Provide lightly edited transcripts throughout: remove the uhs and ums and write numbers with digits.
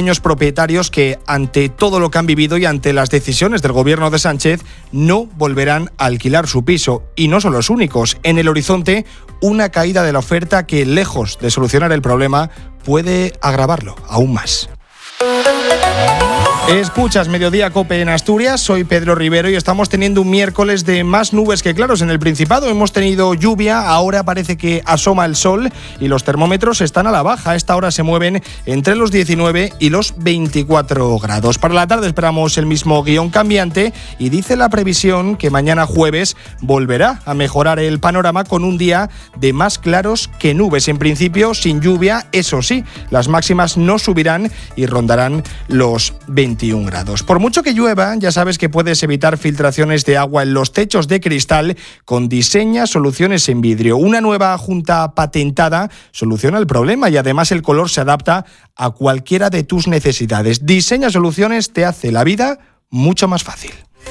pequeños propietarios que, ante todo lo que han vivido y ante las decisiones del gobierno de Sánchez, no volverán a alquilar su piso. Y no son los únicos. En el horizonte, una caída de la oferta que, lejos de solucionar el problema, puede agravarlo aún más. Escuchas Mediodía COPE en Asturias, soy Pedro Rivero y estamos teniendo un miércoles de más nubes que claros en el Principado. Hemos tenido lluvia, ahora parece que asoma el sol y los termómetros están a la baja. A esta hora se mueven entre los 19 y los 24 grados. Para la tarde esperamos el mismo guión cambiante y dice la previsión que mañana jueves volverá a mejorar el panorama con un día de más claros que nubes. En principio sin lluvia, eso sí, las máximas no subirán y rondarán los 21 grados. Por mucho que llueva, ya sabes que puedes evitar filtraciones de agua en los techos de cristal con Diseña Soluciones en Vidrio. Una nueva junta patentada soluciona el problema y además el color se adapta a cualquiera de tus necesidades. Diseña Soluciones te hace la vida mucho más fácil.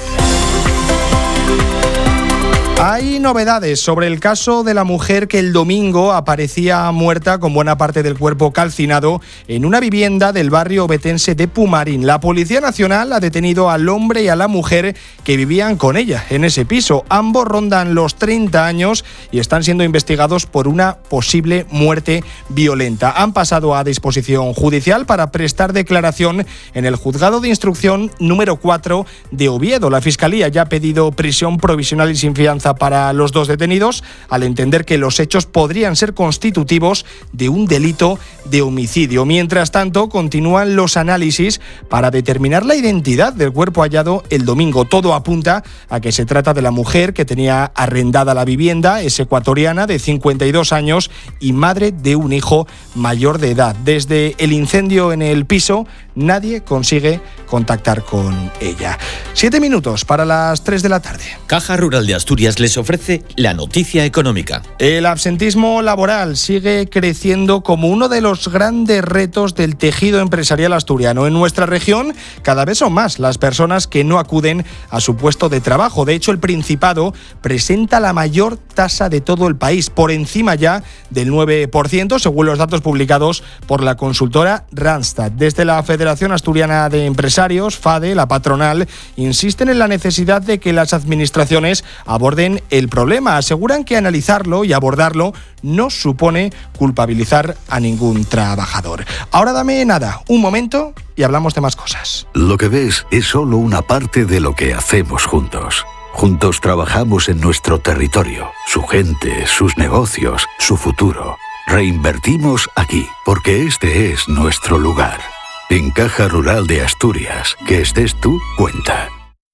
Hay novedades sobre el caso de la mujer que el domingo aparecía muerta con buena parte del cuerpo calcinado en una vivienda del barrio obetense de Pumarín. La Policía Nacional ha detenido al hombre y a la mujer que vivían con ella en ese piso. Ambos rondan los 30 años y están siendo investigados por una posible muerte violenta. Han pasado a disposición judicial para prestar declaración en el Juzgado de Instrucción número 4 de Oviedo. La Fiscalía ya ha pedido prisión provisional y sin fianza para los dos detenidos, al entender que los hechos podrían ser constitutivos de un delito de homicidio. Mientras tanto, continúan los análisis para determinar la identidad del cuerpo hallado el domingo. Todo apunta a que se trata de la mujer que tenía arrendada la vivienda, es ecuatoriana de 52 años y madre de un hijo mayor de edad. Desde el incendio en el piso, nadie consigue contactar con ella. 7 minutos para las 3 de la tarde. Caja Rural de Asturias les ofrece la noticia económica. El absentismo laboral sigue creciendo como uno de los grandes retos del tejido empresarial asturiano. En nuestra región, cada vez son más las personas que no acuden a su puesto de trabajo. De hecho, el Principado presenta la mayor tasa de todo el país, por encima ya del 9%, según los datos publicados por la consultora Randstad. Desde la Federación Asturiana de Empresarios, FADE, la patronal, insisten en la necesidad de que las administraciones aborden el problema. Aseguran que analizarlo y abordarlo no supone culpabilizar a ningún trabajador. Ahora dame un momento y hablamos de más cosas. Lo que ves es solo una parte de lo que hacemos juntos. Juntos trabajamos en nuestro territorio, su gente, sus negocios, su futuro. Reinvertimos aquí, porque este es nuestro lugar. En Caja Rural de Asturias, que estés tú, cuenta.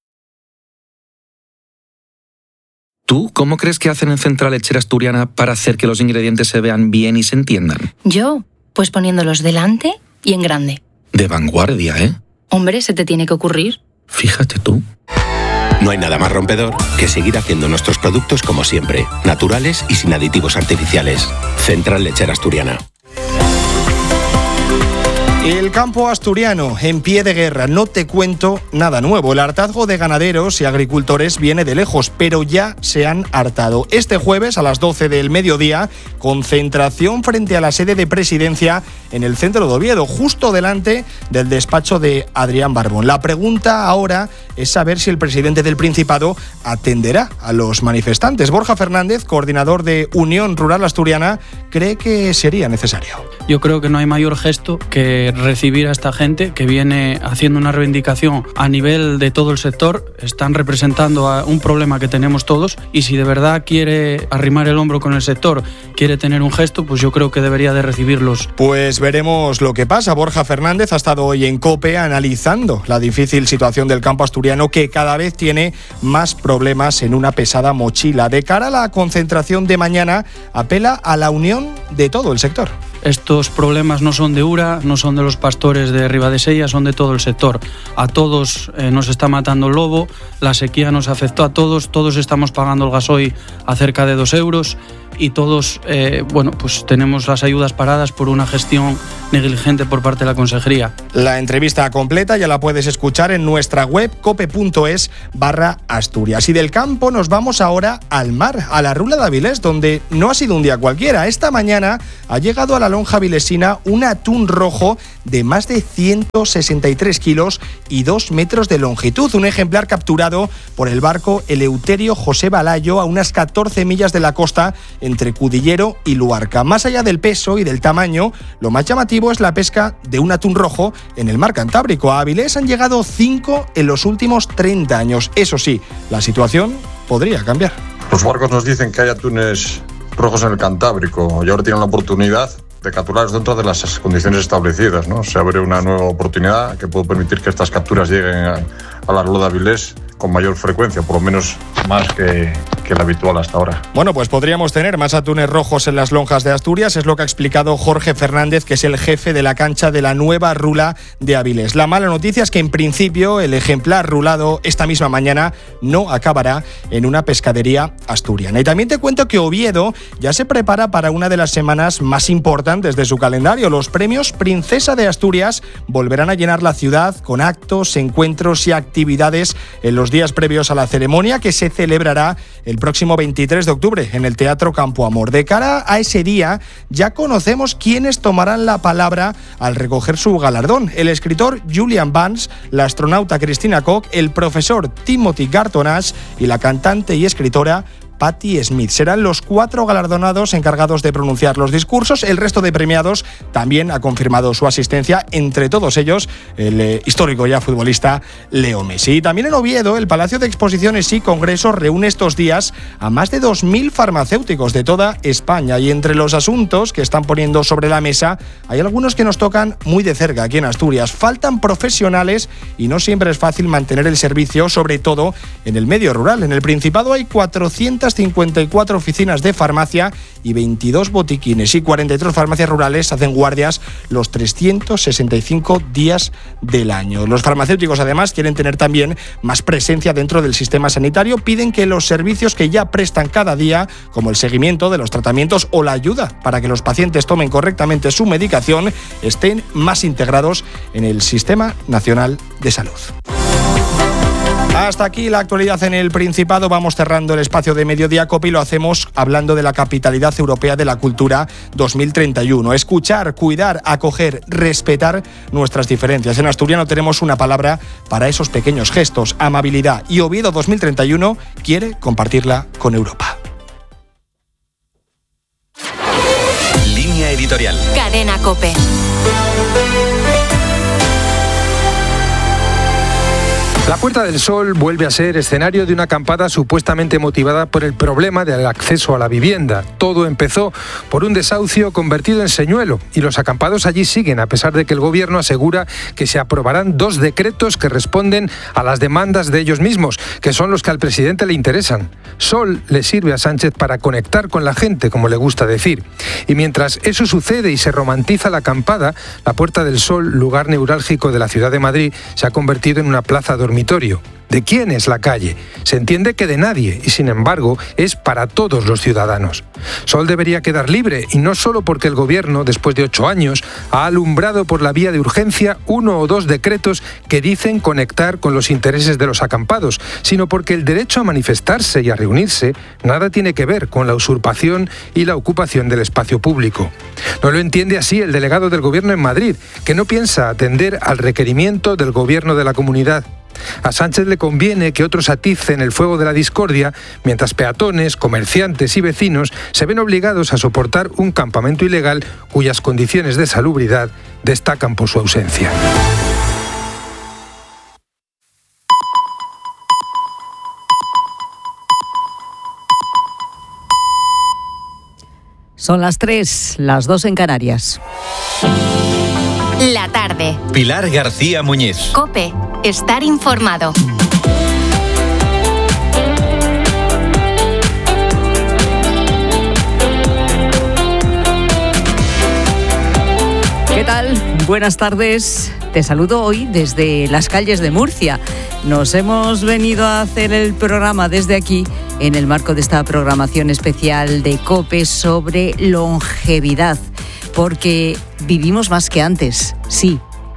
¿Tú cómo crees que hacen en Central Lechera Asturiana para hacer que los ingredientes se vean bien y se entiendan? Yo, pues poniéndolos delante y en grande. De vanguardia, ¿eh? Hombre, se te tiene que ocurrir. Fíjate tú. No hay nada más rompedor que seguir haciendo nuestros productos como siempre, naturales y sin aditivos artificiales. Central Lechera Asturiana. El campo asturiano en pie de guerra. No te cuento nada nuevo. El hartazgo de ganaderos y agricultores viene de lejos, pero ya se han hartado. Este jueves a las 12 del mediodía, concentración frente a la sede de Presidencia en el centro de Oviedo, justo delante del despacho de Adrián Barbón. La pregunta ahora es saber si el presidente del Principado atenderá a los manifestantes. Borja Fernández, coordinador de Unión Rural Asturiana, cree que sería necesario. Yo creo que no hay mayor gesto que recibir a esta gente que viene haciendo una reivindicación a nivel de todo el sector. Están representando a un problema que tenemos todos y si de verdad quiere arrimar el hombro con el sector, quiere tener un gesto, pues yo creo que debería de recibirlos. Pues veremos lo que pasa. Borja Fernández ha estado hoy en COPE analizando la difícil situación del campo asturiano que cada vez tiene más problemas en una pesada mochila. De cara a la concentración de mañana, apela a la unión de todo el sector. Estos problemas no son de URA, no son de los pastores de Ribadesella, son de todo el sector. A todos nos está matando el lobo, la sequía nos afectó a todos, todos estamos pagando el gasoil a cerca de 2 euros y todos pues tenemos las ayudas paradas por una gestión negligente por parte de la Consejería. La entrevista completa ya la puedes escuchar en nuestra web cope.es/Asturias. Y del campo nos vamos ahora al mar, a la Rula de Avilés, donde no ha sido un día cualquiera. Esta mañana ha llegado a la lonja avilesina un atún rojo de más de 163 kilos y 2 metros de longitud. Un ejemplar capturado por el barco Eleuterio José Balayo a unas 14 millas de la costa entre Cudillero y Luarca. Más allá del peso y del tamaño, lo más llamativo es la pesca de un atún rojo en el mar Cantábrico. A Avilés han llegado 5 en los últimos 30 años. Eso sí, la situación podría cambiar. Los barcos nos dicen que hay atunes rojos en el Cantábrico y ahora tienen la oportunidad de capturarlos dentro de las condiciones establecidas, ¿no? Se abre una nueva oportunidad que puede permitir que estas capturas lleguen a la Rula de Avilés con mayor frecuencia, por lo menos más que el habitual hasta ahora. Bueno, pues podríamos tener más atunes rojos en las lonjas de Asturias, es lo que ha explicado Jorge Fernández, que es el jefe de la cancha de la nueva Rula de Avilés. La mala noticia es que en principio el ejemplar rulado esta misma mañana no acabará en una pescadería asturiana. Y también te cuento que Oviedo ya se prepara para una de las semanas más importantes de su calendario. Los premios Princesa de Asturias volverán a llenar la ciudad con actos, encuentros y actividades en los días previos a la ceremonia, que se celebrará el próximo 23 de octubre en el Teatro Campo Amor. De cara a ese día, ya conocemos quiénes tomarán la palabra al recoger su galardón. El escritor Julian Barnes, la astronauta Christina Koch, el profesor Timothy Garton-Ash y la cantante y escritora Patti Smith. Serán los 4 galardonados encargados de pronunciar los discursos. El resto de premiados también ha confirmado su asistencia, entre todos ellos el histórico ya futbolista Leo Messi. Y también en Oviedo, el Palacio de Exposiciones y Congresos reúne estos días a más de 2.000 farmacéuticos de toda España. Y entre los asuntos que están poniendo sobre la mesa, hay algunos que nos tocan muy de cerca aquí en Asturias. Faltan profesionales y no siempre es fácil mantener el servicio, sobre todo en el medio rural. En el Principado hay 454 oficinas de farmacia y 22 botiquines, y 43 farmacias rurales hacen guardias los 365 días del año. Los farmacéuticos además quieren tener también más presencia dentro del sistema sanitario. Piden que los servicios que ya prestan cada día, como el seguimiento de los tratamientos o la ayuda para que los pacientes tomen correctamente su medicación, estén más integrados en el Sistema Nacional de Salud. Hasta aquí la actualidad en el Principado. Vamos cerrando el espacio de Mediodía Cope y lo hacemos hablando de la Capitalidad Europea de la Cultura 2031. Escuchar, cuidar, acoger, respetar nuestras diferencias. En asturiano tenemos una palabra para esos pequeños gestos: amabilidad. Y Oviedo 2031 quiere compartirla con Europa. Línea editorial. Cadena Cope. La Puerta del Sol vuelve a ser escenario de una acampada supuestamente motivada por el problema del acceso a la vivienda. Todo empezó por un desahucio convertido en señuelo y los acampados allí siguen, a pesar de que el gobierno asegura que se aprobarán 2 decretos que responden a las demandas de ellos mismos, que son los que al presidente le interesan. Sol le sirve a Sánchez para conectar con la gente, como le gusta decir. Y mientras eso sucede y se romantiza la acampada, la Puerta del Sol, lugar neurálgico de la ciudad de Madrid, se ha convertido en una plaza dormitorio. ¿De quién es la calle? Se entiende que de nadie y, sin embargo, es para todos los ciudadanos. Sol debería quedar libre, y no solo porque el gobierno, después de 8 años, ha alumbrado por la vía de urgencia 1 o 2 decretos que dicen conectar con los intereses de los acampados, sino porque el derecho a manifestarse y a reunirse nada tiene que ver con la usurpación y la ocupación del espacio público. No lo entiende así el delegado del gobierno en Madrid, que no piensa atender al requerimiento del gobierno de la comunidad. A Sánchez le conviene que otros aticen el fuego de la discordia, mientras peatones, comerciantes y vecinos se ven obligados a soportar un campamento ilegal cuyas condiciones de salubridad destacan por su ausencia. Son las 3, las 2 en Canarias. La tarde. Pilar García Muñiz. Cope. Estar informado. ¿Qué tal? Buenas tardes. Te saludo hoy desde las calles de Murcia. Nos hemos venido a hacer el programa desde aquí en el marco de esta programación especial de COPE sobre longevidad, porque vivimos más que antes, sí,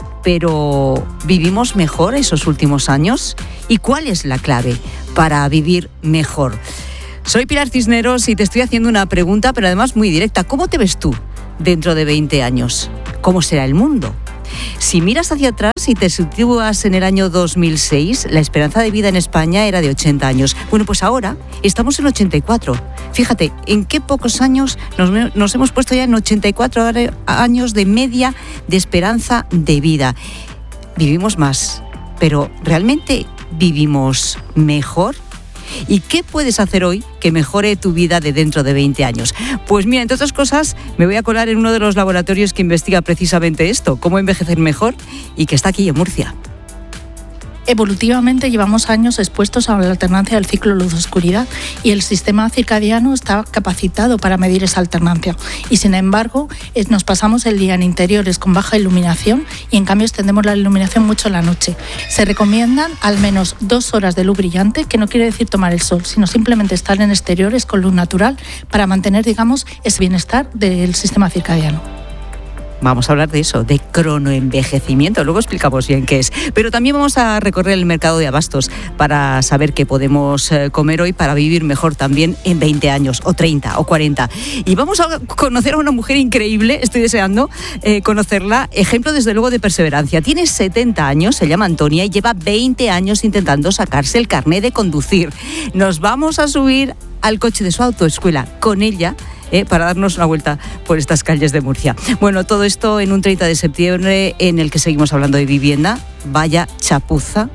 pero ¿vivimos mejor esos últimos años? ¿Y cuál es la clave para vivir mejor? Soy Pilar Cisneros y te estoy haciendo una pregunta, pero además muy directa. ¿Cómo te ves tú dentro de 20 años? ¿Cómo será el mundo? Si miras hacia atrás y te sitúas en el año 2006, la esperanza de vida en España era de 80 años. Bueno, pues ahora estamos en 84. Fíjate, en qué pocos años nos hemos puesto ya en 84 años de media de esperanza de vida. Vivimos más, pero ¿realmente vivimos mejor? ¿Y qué puedes hacer hoy que mejore tu vida de dentro de 20 años? Pues mira, entre otras cosas, me voy a colar en uno de los laboratorios que investiga precisamente esto, cómo envejecer mejor, y que está aquí en Murcia. Evolutivamente llevamos años expuestos a la alternancia del ciclo luz-oscuridad y el sistema circadiano está capacitado para medir esa alternancia. Y sin embargo, nos pasamos el día en interiores con baja iluminación y en cambio extendemos la iluminación mucho en la noche. Se recomiendan al menos 2 horas de luz brillante, que no quiere decir tomar el sol, sino simplemente estar en exteriores con luz natural para mantener, digamos, ese bienestar del sistema circadiano. Vamos a hablar de eso, de cronoenvejecimiento, luego explicamos bien qué es. Pero también vamos a recorrer el mercado de abastos para saber qué podemos comer hoy para vivir mejor también en 20 años, o 30, o 40. Y vamos a conocer a una mujer increíble, estoy deseando conocerla, ejemplo desde luego de perseverancia. Tiene 70 años, se llama Antonia y lleva 20 años intentando sacarse el carné de conducir. Nos vamos a subir al coche de su autoescuela con ella, para darnos una vuelta por estas calles de Murcia. Bueno, todo esto en un 30 de septiembre en el que seguimos hablando de vivienda. Vaya chapuza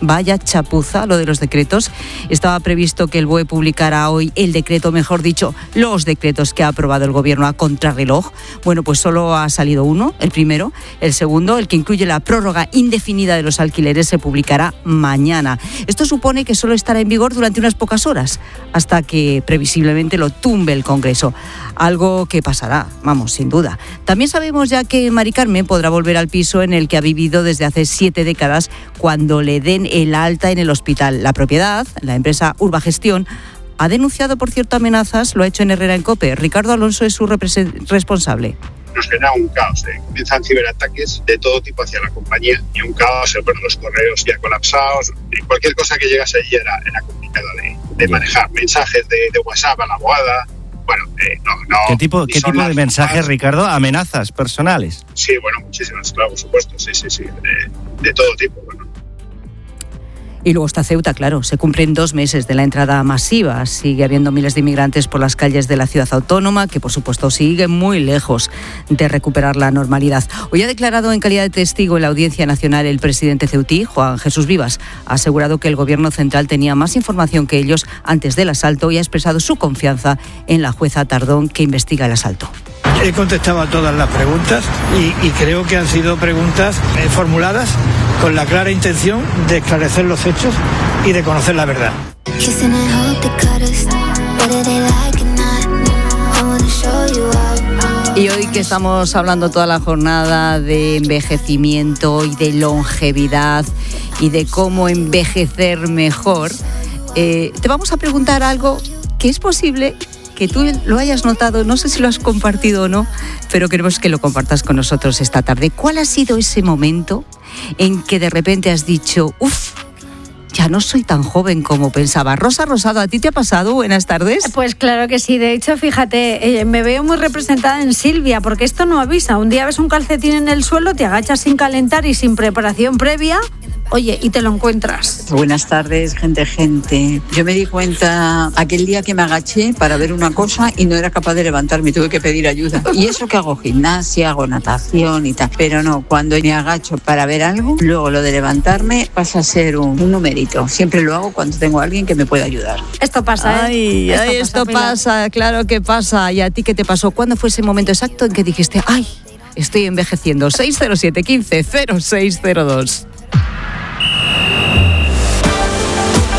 lo de los decretos. Estaba previsto que el BOE publicara hoy el decreto, mejor dicho, los decretos que ha aprobado el gobierno a contrarreloj. Bueno, pues solo ha salido uno, el primero. El segundo, el que incluye la prórroga indefinida de los alquileres, se publicará mañana. Esto supone que solo estará en vigor durante unas pocas horas, hasta que previsiblemente lo tumbe el Congreso. Algo que pasará, vamos, sin duda. También sabemos ya que Mari Carmen podrá volver al piso en el que ha vivido desde hace 7 décadas cuando le den el alta en el hospital. La propiedad, la empresa Urbagestión, ha denunciado, por cierto, amenazas. Lo ha hecho en Herrera en COPE. Ricardo Alonso es su responsable. Nos genera un caos. Comienzan ciberataques de todo tipo hacia la compañía y un caos. Bueno, los correos ya colapsados. Y cualquier cosa que llegase allí era complicado de manejar. Mensajes de WhatsApp a la abogada. Bueno, no. ¿Qué tipo de mensajes, Ricardo? ¿Amenazas personales? Sí, bueno, muchísimas, claro, por supuesto. Sí. De todo tipo, bueno. Y luego está Ceuta, claro, se cumplen 2 meses de la entrada masiva. Sigue habiendo miles de inmigrantes por las calles de la ciudad autónoma, que por supuesto sigue muy lejos de recuperar la normalidad. Hoy ha declarado en calidad de testigo en la Audiencia Nacional el presidente ceutí, Juan Jesús Vivas. Ha asegurado que el gobierno central tenía más información que ellos antes del asalto y ha expresado su confianza en la jueza Tardón, que investiga el asalto. He contestado a todas las preguntas y creo que han sido preguntas formuladas con la clara intención de esclarecer los hechos y de conocer la verdad. Y hoy que estamos hablando toda la jornada de envejecimiento y de longevidad y de cómo envejecer mejor, te vamos a preguntar algo que es posible que tú lo hayas notado, no sé si lo has compartido o no, pero queremos que lo compartas con nosotros esta tarde. ¿Cuál ha sido ese momento en que de repente has dicho, ya no soy tan joven como pensaba? Rosa Rosado, ¿a ti te ha pasado? Buenas tardes. Pues claro que sí. De hecho, fíjate, me veo muy representada en Silvia, porque esto no avisa. Un día ves un calcetín en el suelo, te agachas sin calentar y sin preparación previa, oye, y te lo encuentras. Buenas tardes, gente. Yo me di cuenta aquel día que me agaché para ver una cosa y no era capaz de levantarme, tuve que pedir ayuda. Y eso que hago gimnasia, hago natación y tal, pero no, cuando me agacho para ver algo, luego lo de levantarme pasa a ser un numerito. Siempre lo hago cuando tengo a alguien que me pueda ayudar. Esto pasa, Esto pasa, claro que pasa. ¿Y a ti qué te pasó? ¿Cuándo fue ese momento exacto en que dijiste, estoy envejeciendo? 607 15 0602.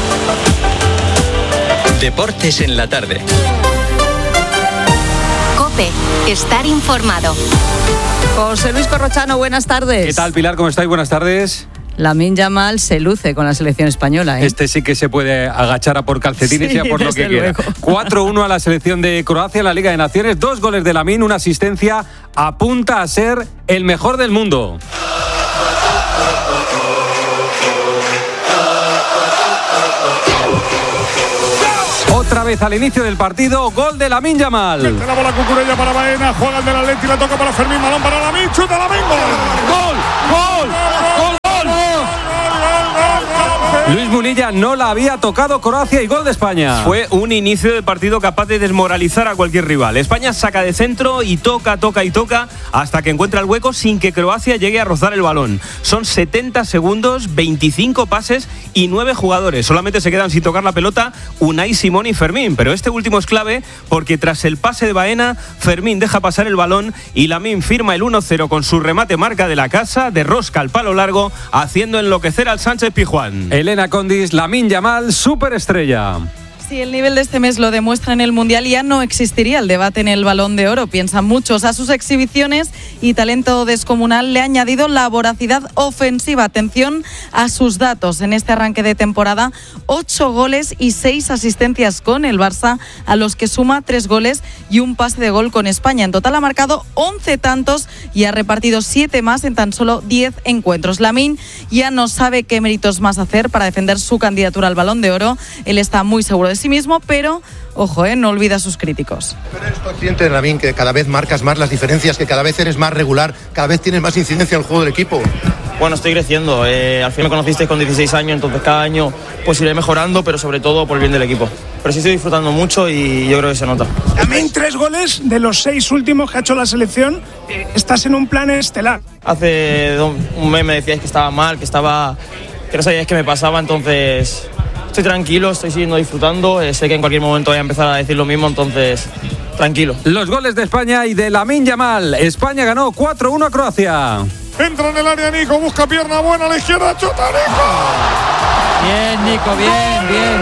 Deportes en la tarde. COPE COPE. Estar informado. José Luis Corrochano, buenas tardes. ¿Qué tal, Pilar? ¿Cómo estáis? Buenas tardes. Lamine Yamal se luce con la selección española, ¿eh? Este sí que se puede agachar a por calcetines y a por lo que quiera. 4-1 a la selección de Croacia en la Liga de Naciones. 2 goles de Lamine, una asistencia. Apunta a ser el mejor del mundo. Otra vez al inicio del partido, gol de Lamine Yamal. Mete la bola Cucurella para Baena, juega el del Atleti, la toca para Fermín, balón para Lamine, chuta Lamine, gol. Luis Munilla no la había tocado Croacia y gol de España. Fue un inicio de partido capaz de desmoralizar a cualquier rival. España saca de centro y toca hasta que encuentra el hueco sin que Croacia llegue a rozar el balón. Son 70 segundos, 25 pases y 9 jugadores. Solamente se quedan sin tocar la pelota Unai Simón y Fermín. Pero este último es clave porque tras el pase de Baena, Fermín deja pasar el balón y Lamine firma el 1-0 con su remate marca de la casa, de rosca al palo largo, haciendo enloquecer al Sánchez Pizjuán. Elena Condis, Lamine Yamal, superestrella. Si el nivel de este mes lo demuestra en el Mundial, ya no existiría el debate en el Balón de Oro. Piensan muchos. A sus exhibiciones y talento descomunal le ha añadido la voracidad ofensiva. Atención a sus datos. En este arranque de temporada, 8 goles y 6 asistencias con el Barça, a los que suma 3 goles y un pase de gol con España. En total ha marcado 11 tantos y ha repartido 7 más en tan solo 10 encuentros. Lamine ya no sabe qué méritos más hacer para defender su candidatura al Balón de Oro. Él está muy seguro de sí mismo, pero ojo, no olvida a sus críticos. Pero eres consciente, Lamine, que cada vez marcas más las diferencias, que cada vez eres más regular, cada vez tienes más incidencia en el juego del equipo. Bueno, estoy creciendo. Al fin me conocisteis con 16 años, entonces cada año pues iré mejorando, pero sobre todo por el bien del equipo. Pero sí estoy disfrutando mucho y yo creo que se nota. También 3 goles de los 6 últimos que ha hecho la selección. Estás en un plan estelar. Hace un mes me decíais que estaba mal, que no sabíais qué me pasaba, entonces estoy tranquilo, estoy siguiendo disfrutando. Sé que en cualquier momento voy a empezar a decir lo mismo, entonces tranquilo. Los goles de España y de Lamine Yamal. España ganó 4-1 a Croacia. Entra en el área Nico, busca pierna buena a la izquierda, chuta Nico. Bien, Nico, bien.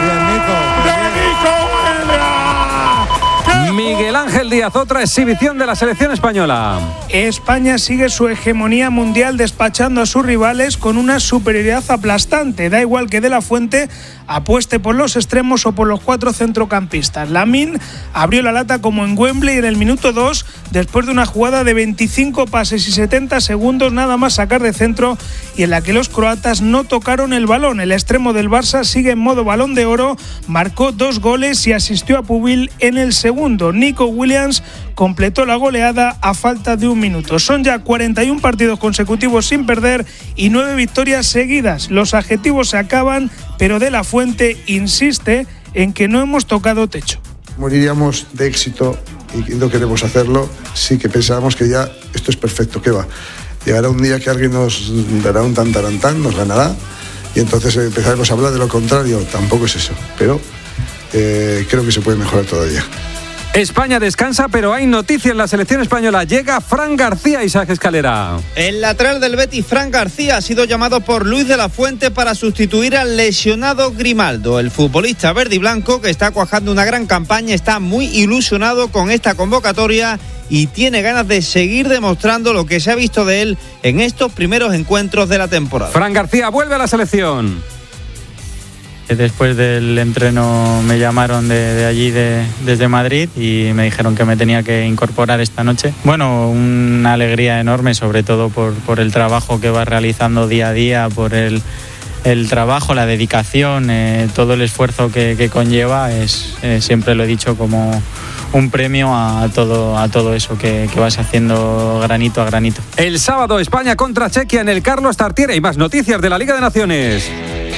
Miguel Ángel Díaz, otra exhibición de la selección española. España sigue su hegemonía mundial despachando a sus rivales con una superioridad aplastante. Da igual que De la Fuente apueste por los extremos o por los 4 centrocampistas. Lamine abrió la lata como en Wembley en el minuto 2, después de una jugada de 25 pases y 70 segundos nada más sacar de centro, y en la que los croatas no tocaron el balón. El extremo del Barça sigue en modo Balón de Oro, marcó 2 goles y asistió a Pubil en el segundo. Nico Williams completó la goleada a falta de 1 minuto. Son ya 41 partidos consecutivos sin perder y 9 victorias seguidas. Los adjetivos se acaban, pero De la Fuente insiste en que no hemos tocado techo. Moriríamos de éxito y no queremos hacerlo. Sí que pensábamos que ya esto es perfecto, ¿qué va? Llegará un día que alguien nos dará un tantarantán, nos ganará, y entonces empezaremos a hablar de lo contrario. Tampoco es eso, pero creo que se puede mejorar todavía. España descansa, pero hay noticia en la selección española. Llega Fran García, Isaac Escalera. El lateral del Betis, Fran García, ha sido llamado por Luis de la Fuente para sustituir al lesionado Grimaldo. El futbolista verde y blanco, que está cuajando una gran campaña, está muy ilusionado con esta convocatoria y tiene ganas de seguir demostrando lo que se ha visto de él en estos primeros encuentros de la temporada. Fran García vuelve a la selección. Después del entreno me llamaron de allí, desde Madrid, y me dijeron que me tenía que incorporar esta noche. Bueno, una alegría enorme, sobre todo por el trabajo que va realizando día a día, por el trabajo, la dedicación, todo el esfuerzo que conlleva. Siempre lo he dicho como un premio a todo eso que vas haciendo granito a granito. El sábado España contra Chequia en el Carlos Tartiere, y más noticias de la Liga de Naciones.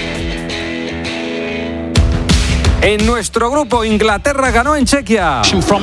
En nuestro grupo, Inglaterra ganó en Chequia.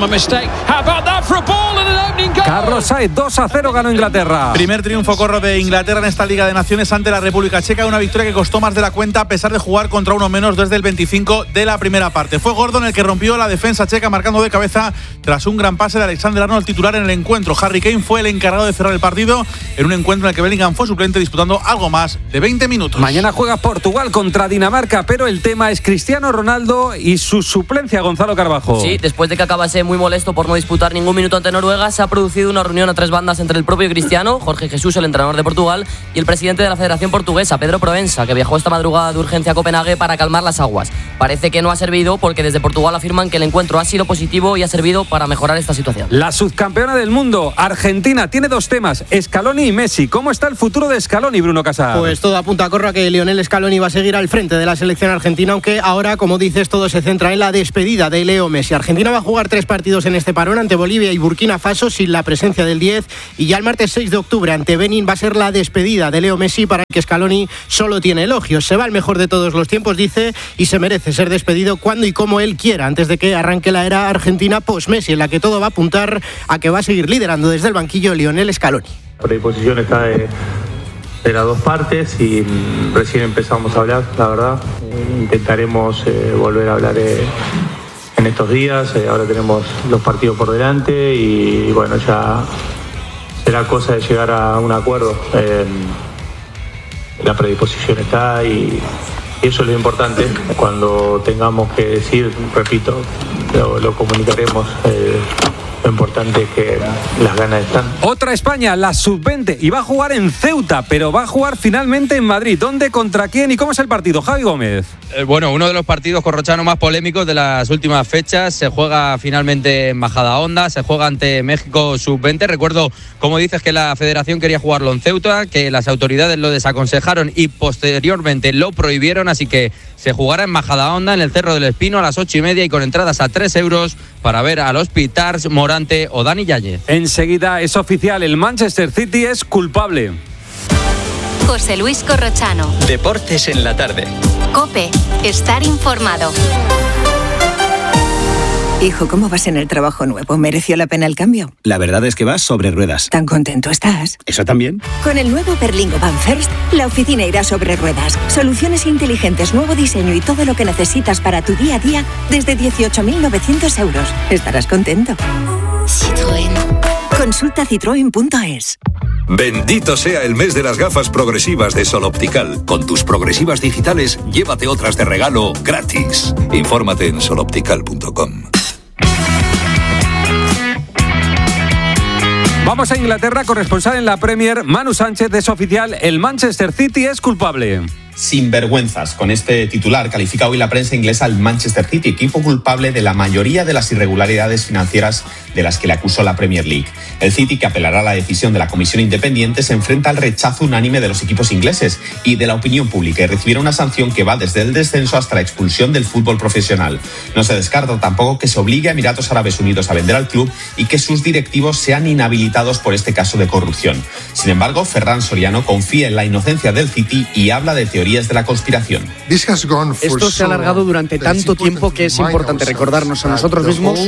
Carlos Sainz, 2-0 ganó Inglaterra. Primer triunfo corro de Inglaterra en esta Liga de Naciones ante la República Checa. Una victoria que costó más de la cuenta a pesar de jugar contra uno menos desde el 25 de la primera parte. Fue Gordon el que rompió la defensa checa marcando de cabeza tras un gran pase de Alexander-Arnold, titular en el encuentro. Harry Kane fue el encargado de cerrar el partido en un encuentro en el que Bellingham fue suplente disputando algo más de 20 minutos. Mañana juega Portugal contra Dinamarca, pero el tema es Cristiano Ronaldo técnico y su suplencia, Gonzalo Carbajo. Sí, después de que acabase muy molesto por no disputar ningún minuto ante Noruega, se ha producido una reunión a 3 bandas entre el propio Cristiano, Jorge Jesús, el entrenador de Portugal, y el presidente de la Federación Portuguesa, Pedro Proença, que viajó esta madrugada de urgencia a Copenhague para calmar las aguas. Parece que no ha servido porque desde Portugal afirman que el encuentro ha sido positivo y ha servido para mejorar esta situación. La subcampeona del mundo, Argentina, tiene 2 temas, Scaloni y Messi. ¿Cómo está el futuro de Scaloni, Bruno Casar? Pues todo apunta a corro a que Lionel Scaloni va a seguir al frente de la selección argentina, aunque ahora, como dices, todo se centra en la despedida de Leo Messi. Argentina va a jugar 3 partidos en este parón ante Bolivia y Burkina Faso sin la presencia del 10, y ya el martes 6 de octubre ante Benín va a ser la despedida de Leo Messi, para el que Scaloni solo tiene elogios. Se va el mejor de todos los tiempos, dice, y se merece ser despedido cuando y como él quiera, antes de que arranque la era argentina post-Messi, en la que todo va a apuntar a que va a seguir liderando desde el banquillo Lionel Scaloni. La predisposición está de las 2 partes y recién empezamos a hablar, la verdad. Intentaremos volver a hablar en estos días. Ahora tenemos los partidos por delante y bueno, ya será cosa de llegar a un acuerdo. La predisposición está y eso es lo importante. Cuando tengamos que decir, repito, lo comunicaremos. Lo importante es que las ganas están. Otra España, la sub-20, y va a jugar en Ceuta, pero va a jugar finalmente en Madrid. ¿Dónde, contra quién y cómo es el partido? Javi Gómez. Bueno, uno de los partidos corrochanos más polémicos de las últimas fechas. Se juega finalmente en Majadahonda, se juega ante México sub-20. Recuerdo, como dices, que la federación quería jugarlo en Ceuta, que las autoridades lo desaconsejaron y posteriormente lo prohibieron, así que se jugará en Majadahonda, en el Cerro del Espino, a las 8:30 y con entradas a 3 euros para ver a los Pitars, Morante o Dani Yáñez. Enseguida es oficial, el Manchester City es culpable. José Luis Corrochano. Deportes en la tarde. COPE. Estar informado. Hijo, ¿cómo vas en el trabajo nuevo? ¿Mereció la pena el cambio? La verdad es que vas sobre ruedas. ¿Tan contento estás? ¿Eso también? Con el nuevo Berlingo Van First, la oficina irá sobre ruedas. Soluciones inteligentes, nuevo diseño y todo lo que necesitas para tu día a día desde 18.900 euros. Estarás contento. Citroën. Consulta citroen.es. Bendito sea el mes de las gafas progresivas de Sol Optical. Con tus progresivas digitales, llévate otras de regalo gratis. Infórmate en soloptical.com. Vamos a Inglaterra, corresponsal en la Premier, Manu Sánchez, es oficial, el Manchester City es culpable. Sinvergüenzas. Con este titular califica hoy la prensa inglesa al Manchester City, equipo culpable de la mayoría de las irregularidades financieras de las que le acusó la Premier League. El City, que apelará a la decisión de la comisión independiente, se enfrenta al rechazo unánime de los equipos ingleses y de la opinión pública y recibirá una sanción que va desde el descenso hasta la expulsión del fútbol profesional. No se descarta tampoco que se obligue a Emiratos Árabes Unidos a vender al club y que sus directivos sean inhabilitados por este caso de corrupción. Sin embargo, Ferran Soriano confía en la inocencia del City y habla de teorías de la conspiración. Esto se ha alargado durante tanto tiempo que es importante recordarnos a nosotros mismos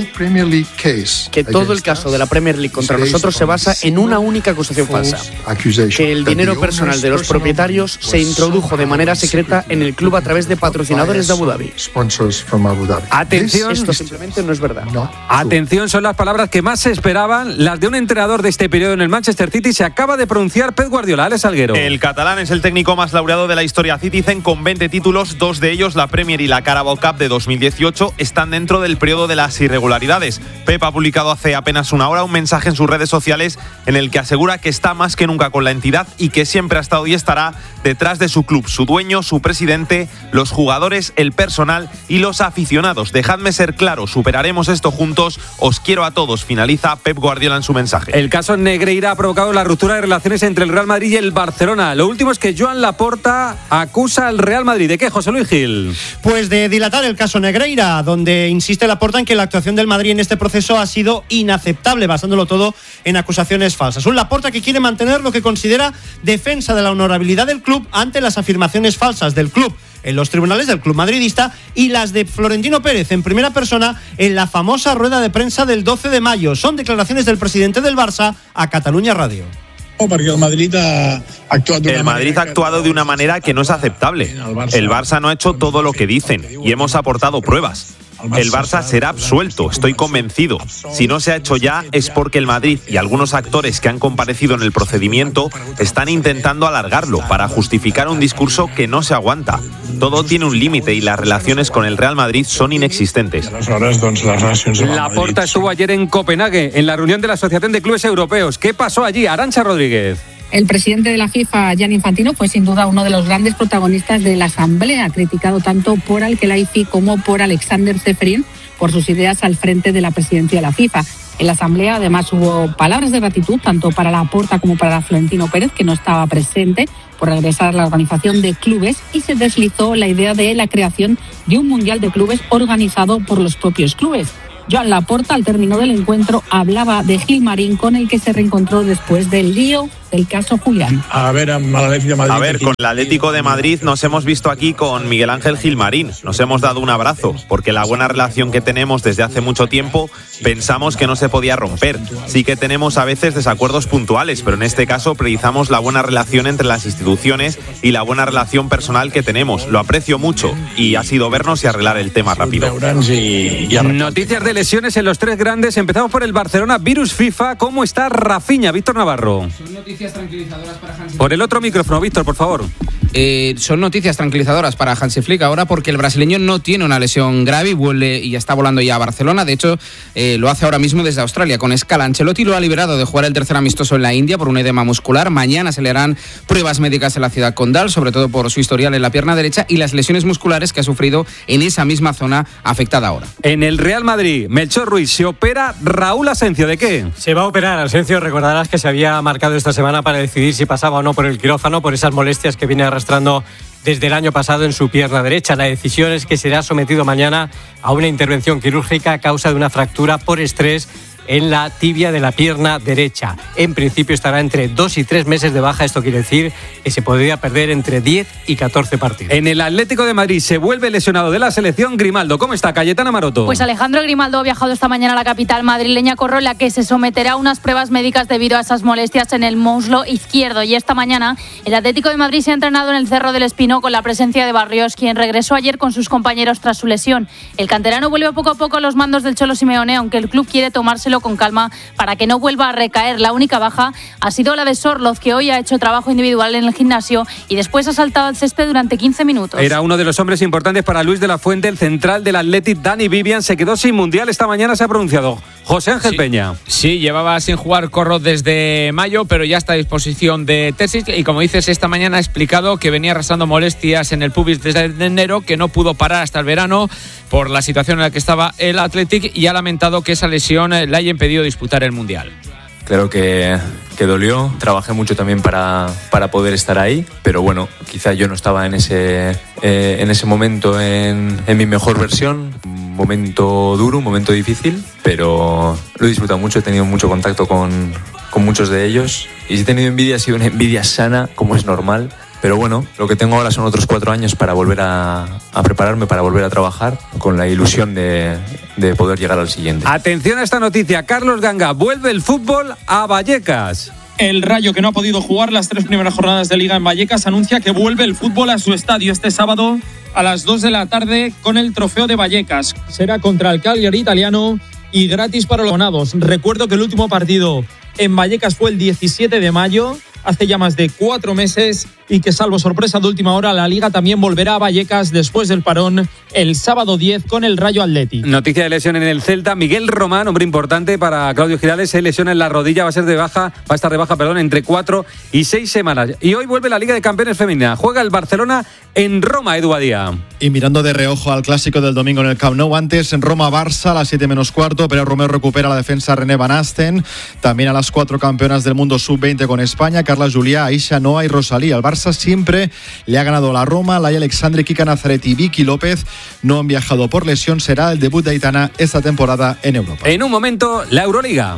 que todo el caso de la Premier League contra nosotros se basa en una única acusación falsa: que el dinero personal de los propietarios se introdujo de manera secreta en el club a través de patrocinadores de Abu Dhabi. Atención, esto simplemente no es verdad. Atención, son las palabras que más se esperaban, las de un entrenador de este periodo en el Manchester City. Se acaba de pronunciar Pep Guardiola. Alex Salguero. El catalán es el técnico más laureado de la historia Citizen, con 20 títulos, 2 de ellos, la Premier y la Carabao Cup de 2018, están dentro del periodo de las irregularidades. Pep ha publicado hace apenas una hora un mensaje en sus redes sociales en el que asegura que está más que nunca con la entidad y que siempre ha estado y estará detrás de su club, su dueño, su presidente, los jugadores, el personal y los aficionados. Dejadme ser claro, superaremos esto juntos, os quiero a todos, finaliza Pep Guardiola en su mensaje. El caso Negreira ha provocado la ruptura de relaciones entre el Real Madrid y el Barcelona. Lo último es que Joan Laporta acusa al Real Madrid. ¿De qué, José Luis Gil? Pues de dilatar el caso Negreira, donde insiste Laporta en que la actuación del Madrid en este proceso ha sido inaceptable, basándolo todo en acusaciones falsas. Un Laporta que quiere mantener lo que considera defensa de la honorabilidad del club ante las afirmaciones falsas del club en los tribunales del club madridista y las de Florentino Pérez en primera persona en la famosa rueda de prensa del 12 de mayo. Son declaraciones del presidente del Barça a Catalunya Radio. Porque el Madrid ha actuado de una manera que no es aceptable. El Barça no ha hecho todo lo que dicen y hemos aportado pruebas. El Barça será absuelto, estoy convencido. Si no se ha hecho ya es porque el Madrid y algunos actores que han comparecido en el procedimiento están intentando alargarlo para justificar un discurso que no se aguanta. Todo tiene un límite y las relaciones con el Real Madrid son inexistentes. Laporta estuvo ayer en Copenhague, en la reunión de la Asociación de Clubes Europeos. ¿Qué pasó allí? Arantxa Rodríguez. El presidente de la FIFA, Gianni Infantino, fue sin duda uno de los grandes protagonistas de la asamblea, criticado tanto por Al-Khelaifi como por Alexander Ceferin por sus ideas al frente de la presidencia de la FIFA. En la asamblea, además, hubo palabras de gratitud tanto para Laporta como para Florentino Pérez, que no estaba presente, por regresar a la organización de clubes, y se deslizó la idea de la creación de un mundial de clubes organizado por los propios clubes. Joan Laporta, al término del encuentro, hablaba de Gilmarín, con el que se reencontró después del lío del caso Julián. A ver, con el Atlético de Madrid nos hemos visto aquí con Miguel Ángel Gilmarín. Nos hemos dado un abrazo, porque la buena relación que tenemos desde hace mucho tiempo pensamos que no se podía romper. Sí que tenemos a veces desacuerdos puntuales, pero en este caso priorizamos la buena relación entre las instituciones y la buena relación personal que tenemos. Lo aprecio mucho y ha sido vernos y arreglar el tema rápido. Noticias de lesiones en los tres grandes. Empezamos por el Barcelona, virus FIFA. ¿Cómo está Rafinha, Víctor Navarro? Son noticias tranquilizadoras para Hansi Flick. Por el otro micrófono, Víctor, por favor. Son noticias tranquilizadoras para Hansi Flick ahora, porque el brasileño no tiene una lesión grave y vuelve y está volando ya a Barcelona. De hecho, lo hace ahora mismo desde Australia con escala. Ancelotti lo ha liberado de jugar el tercer amistoso en la India por un edema muscular. Mañana se le harán pruebas médicas en la ciudad condal, sobre todo por su historial en la pierna derecha y las lesiones musculares que ha sufrido en esa misma zona afectada ahora. En el Real Madrid, Melchor Ruiz, se opera Raúl Asencio. ¿De qué? Se va a operar. Asencio, recordarás que se había marcado esta semana para decidir si pasaba o no por el quirófano, por esas molestias que viene arrastrando desde el año pasado en su pierna derecha. La decisión es que será sometido mañana a una intervención quirúrgica a causa de una fractura por estrés en la tibia de la pierna derecha. En principio estará entre 2 y 3 meses de baja. Esto quiere decir que se podría perder entre 10 y 14 partidos. En el Atlético de Madrid se vuelve lesionado de la selección Grimaldo. ¿Cómo está, Cayetana Maroto? Pues Alejandro Grimaldo ha viajado esta mañana a la capital madrileña, en la que se someterá a unas pruebas médicas debido a esas molestias en el muslo izquierdo. Y esta mañana el Atlético de Madrid se ha entrenado en el Cerro del Espino con la presencia de Barrios, quien regresó ayer con sus compañeros tras su lesión. El canterano vuelve poco a poco a los mandos del Cholo Simeone, aunque el club quiere tomárselo con calma para que no vuelva a recaer. La única baja ha sido la de Sorloz, que hoy ha hecho trabajo individual en el gimnasio y después ha saltado al césped durante 15 minutos. Era uno de los hombres importantes para Luis de la Fuente, el central del Athletic. Dani Vivian se quedó sin mundial. Esta mañana se ha pronunciado José Ángel Peña. Sí, llevaba sin jugar Corro desde mayo, pero ya está a disposición de Terzic, y como dices, esta mañana ha explicado que venía arrastrando molestias en el pubis desde enero, que no pudo parar hasta el verano por la situación en la que estaba el Athletic, y ha lamentado que esa lesión le haya impedido disputar el Mundial. Claro que dolió, trabajé mucho también para poder estar ahí, pero bueno, quizá yo no estaba en ese momento en mi mejor versión. Un momento duro, un momento difícil, pero lo he disfrutado mucho, he tenido mucho contacto con muchos de ellos, y si he tenido envidia, ha sido una envidia sana, como es normal. Pero bueno, lo que tengo ahora son otros 4 años para volver a prepararme, para volver a trabajar, con la ilusión de poder llegar al siguiente. Atención a esta noticia, Carlos Ganga, vuelve el fútbol a Vallecas. El Rayo, que no ha podido jugar las 3 primeras jornadas de Liga en Vallecas, anuncia que vuelve el fútbol a su estadio este sábado a las 2 de la tarde con el Trofeo de Vallecas. Será contra el Cagliari italiano y gratis para los abonados. Recuerdo que el último partido en Vallecas fue el 17 de mayo, hace ya más de 4 meses, y que, salvo sorpresa de última hora, la Liga también volverá a Vallecas después del parón el sábado 10 con el Rayo Athletic. Noticia de lesión en el Celta. Miguel Román, hombre importante para Claudio Girales, se lesiona en la rodilla, va a estar de baja entre 4 y 6 semanas. Y hoy vuelve la Liga de Campeones femenina. Juega el Barcelona en Roma, Edu Badía. Y mirando de reojo al clásico del domingo en el Camp Nou, antes en Roma-Barça a las 7 menos cuarto, pero Romeo recupera la defensa René Van Asten. También a las 4 campeonas del mundo sub-20 con España, Carla Juliá, Aisha Noa y Rosalía. Al Barça siempre le ha ganado la Roma, Laia Alexandre, Kika Nazaret y Vicky López no han viajado por lesión. Será el debut de Aitana esta temporada en Europa. En un momento, la Euroliga.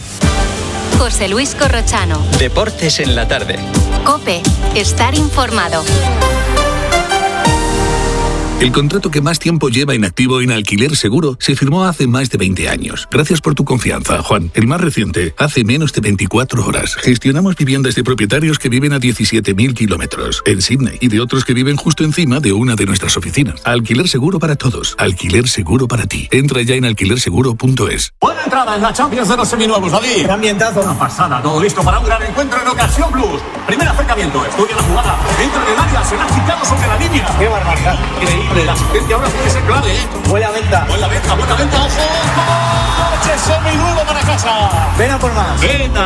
José Luis Corrochano. Deportes en la tarde. COPE. Estar informado. El contrato que más tiempo lleva en activo en Alquiler Seguro se firmó hace más de 20 años. Gracias por tu confianza, Juan. El más reciente, hace menos de 24 horas. Gestionamos viviendas de propietarios que viven a 17.000 kilómetros en Sydney y de otros que viven justo encima de una de nuestras oficinas. Alquiler Seguro para todos. Alquiler Seguro para ti. Entra ya en alquilerseguro.es. Buena entrada en la Champions de los seminuevos, David. Qué ambientazo. Una pasada. Todo listo para un gran encuentro en Ocasión Plus. Primer acercamiento. Estudia la jugada. Entra en el área. Será quitado sobre la línea. Qué barbaridad. Increíble. La asistencia ahora puede ser clave, ¿eh? Buena venta. Buena venta. Ojo. Coche seminuevo para casa. Ven a por más. Ven a